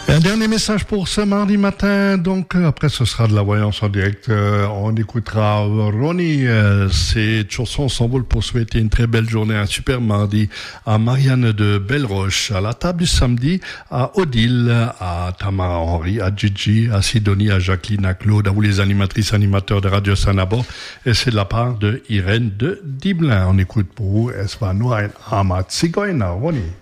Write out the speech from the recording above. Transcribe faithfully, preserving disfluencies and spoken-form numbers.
Un dernier message pour ce mardi matin. Donc, après, ce sera de la voyance en direct. Euh, on écoutera Ronnie. Euh, ces chansons s'envolent pour souhaiter une très belle journée, un super mardi à Marianne de Belleroche, à la table du samedi, à Odile, à Tamara Henry, à Gigi, à Sidonie, à Jacqueline, à Claude, à vous les animatrices, animateurs de Radio Sanabo. Et c'est de la part de Irène de Diblin. On écoute pour vous Esvano Amat Sigoina, Ronnie.